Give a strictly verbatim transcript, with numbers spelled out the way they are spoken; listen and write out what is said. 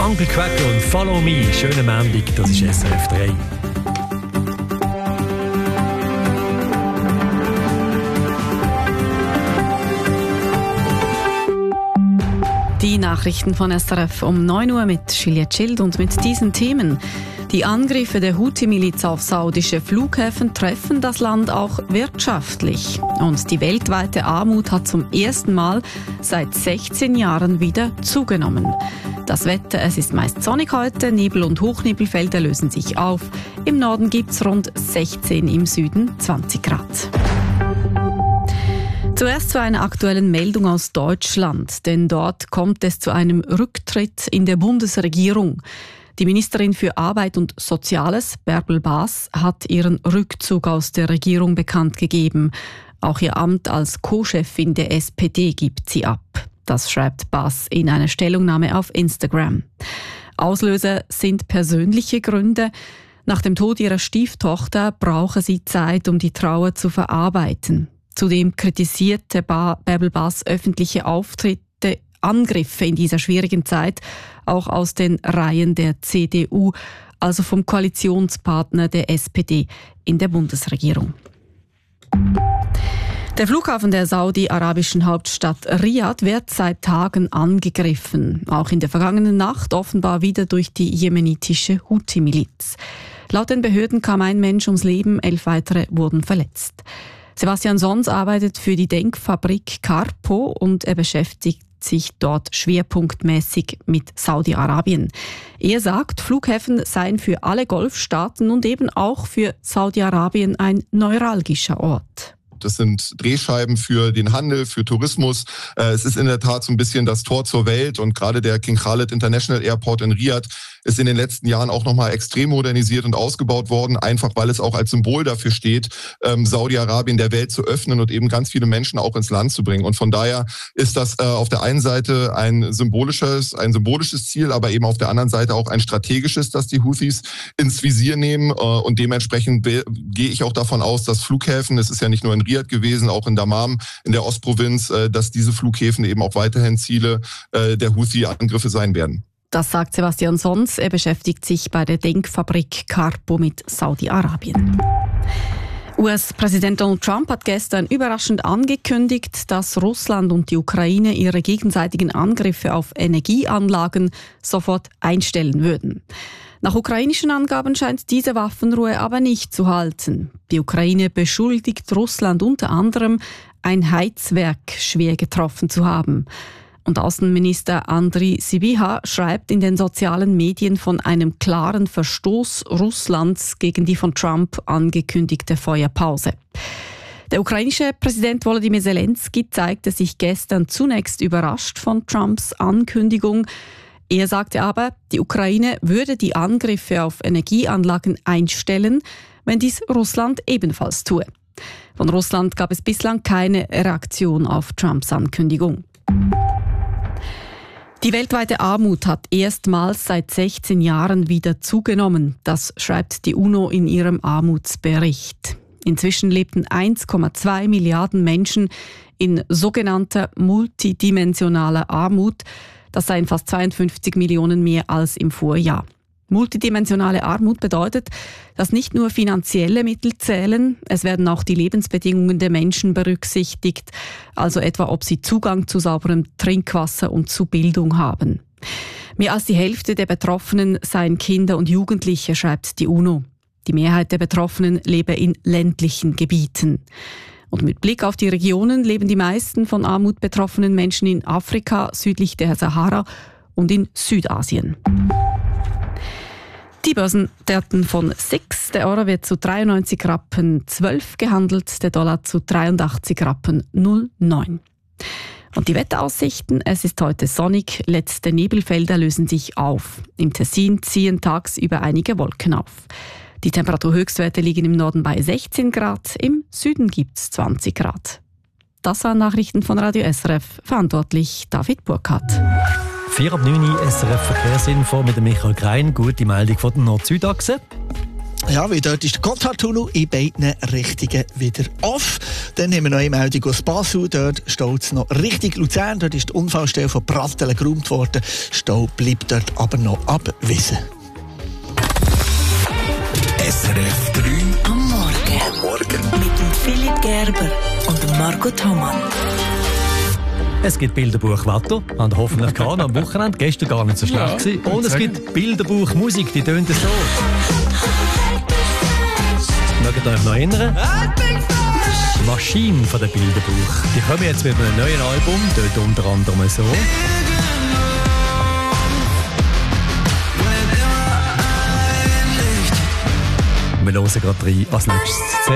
Uncle Quacker und Follow Me. Schönen Montag, das ist S R F drei. Die Nachrichten von S R F um neun Uhr mit Juliette Schild und mit diesen Themen. Die Angriffe der Houthi-Miliz auf saudische Flughäfen treffen das Land auch wirtschaftlich. Und die weltweite Armut hat zum ersten Mal seit sechzehn Jahren wieder zugenommen. Das Wetter, es ist meist sonnig heute, Nebel- und Hochnebelfelder lösen sich auf. Im Norden gibt es rund sechzehn, im Süden zwanzig Grad. Zuerst zu einer aktuellen Meldung aus Deutschland, denn dort kommt es zu einem Rücktritt in der Bundesregierung. Die Ministerin für Arbeit und Soziales, Bärbel Baas, hat ihren Rückzug aus der Regierung bekannt gegeben. Auch ihr Amt als Co-Chefin der S P D gibt sie ab. Das schreibt Baas in einer Stellungnahme auf Instagram. Auslöser sind persönliche Gründe. Nach dem Tod ihrer Stieftochter brauche sie Zeit, um die Trauer zu verarbeiten. Zudem kritisierte Bärbel Baas öffentliche Auftritte, Angriffe in dieser schwierigen Zeit, auch aus den Reihen der C D U, also vom Koalitionspartner der S P D in der Bundesregierung. Der Flughafen der saudi-arabischen Hauptstadt Riad wird seit Tagen angegriffen. Auch in der vergangenen Nacht offenbar wieder durch die jemenitische Houthi-Miliz. Laut den Behörden kam ein Mensch ums Leben, elf weitere wurden verletzt. Sebastian Sons arbeitet für die Denkfabrik Carpo und er beschäftigt sich dort schwerpunktmäßig mit Saudi-Arabien. Er sagt, Flughäfen seien für alle Golfstaaten und eben auch für Saudi-Arabien ein neuralgischer Ort. Das sind Drehscheiben für den Handel, für Tourismus. Es ist in der Tat so ein bisschen das Tor zur Welt und gerade der King Khalid International Airport in Riyadh ist in den letzten Jahren auch nochmal extrem modernisiert und ausgebaut worden, einfach weil es auch als Symbol dafür steht, ähm, Saudi-Arabien der Welt zu öffnen und eben ganz viele Menschen auch ins Land zu bringen. Und von daher ist das äh, auf der einen Seite ein symbolisches, ein symbolisches Ziel, aber eben auf der anderen Seite auch ein strategisches, das die Houthis ins Visier nehmen. Äh, und dementsprechend be- gehe ich auch davon aus, dass Flughäfen, es ist ja nicht nur in Riyadh gewesen, auch in Dammam, in der Ostprovinz, äh, dass diese Flughäfen eben auch weiterhin Ziele äh, der Houthi-Angriffe sein werden. Das sagt Sebastian Sons. Er beschäftigt sich bei der Denkfabrik Carpo mit Saudi-Arabien. U S-Präsident Donald Trump hat gestern überraschend angekündigt, dass Russland und die Ukraine ihre gegenseitigen Angriffe auf Energieanlagen sofort einstellen würden. Nach ukrainischen Angaben scheint diese Waffenruhe aber nicht zu halten. Die Ukraine beschuldigt Russland unter anderem, ein Heizwerk schwer getroffen zu haben. Und Außenminister Andriy Sybiha schreibt in den sozialen Medien von einem klaren Verstoß Russlands gegen die von Trump angekündigte Feuerpause. Der ukrainische Präsident Volodymyr Zelensky zeigte sich gestern zunächst überrascht von Trumps Ankündigung. Er sagte aber, die Ukraine würde die Angriffe auf Energieanlagen einstellen, wenn dies Russland ebenfalls tue. Von Russland gab es bislang keine Reaktion auf Trumps Ankündigung. Die weltweite Armut hat erstmals seit sechzehn Jahren wieder zugenommen. Das schreibt die UNO in ihrem Armutsbericht. Inzwischen lebten eins Komma zwei Milliarden Menschen in sogenannter multidimensionaler Armut. Das seien fast zweiundfünfzig Millionen mehr als im Vorjahr. Multidimensionale Armut bedeutet, dass nicht nur finanzielle Mittel zählen, es werden auch die Lebensbedingungen der Menschen berücksichtigt, also etwa ob sie Zugang zu sauberem Trinkwasser und zu Bildung haben. Mehr als die Hälfte der Betroffenen seien Kinder und Jugendliche, schreibt die UNO. Die Mehrheit der Betroffenen lebe in ländlichen Gebieten. Und mit Blick auf die Regionen leben die meisten von Armut betroffenen Menschen in Afrika, südlich der Sahara und in Südasien. Die Börsendaten von S I X. Der Euro wird zu dreiundneunzig Rappen zwölf gehandelt, der Dollar zu dreiundachtzig Rappen null Komma neun. Und die Wetteraussichten, es ist heute sonnig, letzte Nebelfelder lösen sich auf. Im Tessin ziehen tagsüber einige Wolken auf. Die Temperaturhöchstwerte liegen im Norden bei sechzehn Grad, im Süden gibt es zwanzig Grad. Das waren Nachrichten von Radio S R F, verantwortlich David Burkhardt. vier ab neun S R F Verkehrsinfo mit dem Michael Grein. Gute Meldung von der Nord-Süd-Achse. Ja, weil dort ist der Gotthardtunnel in beiden Richtungen wieder off. Dann haben wir noch eine Meldung aus Basel. Dort steht es noch Richtung Luzern. Dort ist die Unfallstelle von Pratteln geräumt worden. Stau bleibt dort aber noch abgewiesen. S R F drei am Morgen. Am Morgen. Mit dem Philipp Gerber und dem Marco Thomann. Es gibt Bilderbuch Watto, haben hoffentlich gehabt am Wochenende, gestern gar nicht so schlecht gewesen. Und es gibt Bilderbuch Musik, die tönt so. Mögt ihr euch noch erinnern? Maschine von der Bilderbuch. Die kommen jetzt mit einem neuen Album, dort unter anderem so. Wir hören gerade rein als nächstes.